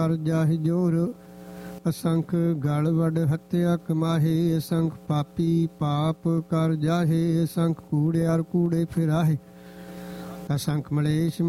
ਕਰ ਜਾਹਿ ਜੋਰ। ਅਸੰਖ ਗਲ ਵਡ ਹੱਤਿਆ ਕਮਾਹੇ, ਅਸੰਖ ਪਾਪੀ ਪਾਪ ਕਰ ਜਾਹੇ। ਅਸੰਖ ਕੂੜਿਆਰ ਕੂੜੇ ਫਿਰਾਹੇ, ਅਸੰਖ ਮਲੇਸ਼